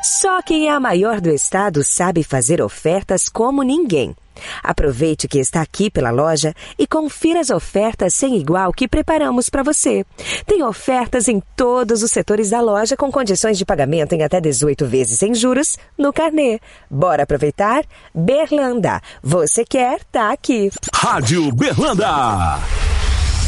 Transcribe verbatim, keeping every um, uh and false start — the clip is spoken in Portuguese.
Só quem é a maior do estado sabe fazer ofertas como ninguém. Aproveite que está aqui pela loja e confira as ofertas sem igual que preparamos para você. Tem ofertas em todos os setores da loja com condições de pagamento em até dezoito vezes sem juros no carnê. Bora aproveitar? Berlanda. Você quer, tá aqui. Rádio Berlanda.